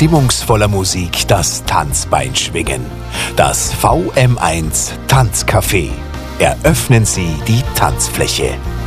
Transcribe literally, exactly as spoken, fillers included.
stimmungsvoller Musik das Tanzbein schwingen. Das V M eins Tanzcafé. Eröffnen Sie die Tanzfläche.